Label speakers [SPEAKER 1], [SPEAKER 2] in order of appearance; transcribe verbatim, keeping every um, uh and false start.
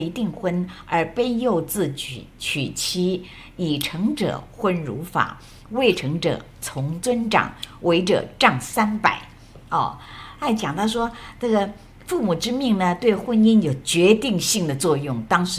[SPEAKER 1] 订婚而卑幼自取娶妻，已成者婚如法，未成者从尊长，违者杖三百。哦，还讲到说这个父母之命呢，对婚姻有决定性的作用。当时